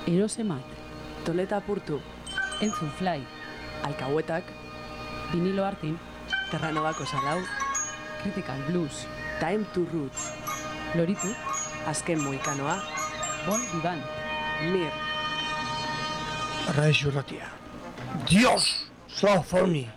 Erosemat, Toleta Apurtu, Entzun Fly, Alcahuetak, Vinilo Artin, Terranobako Salau, Critical Blues, Time to Roots, Loritu, Azken Moikanoa, Bon Vivan, Mir, Radio Ratia. Dios, Sofoni.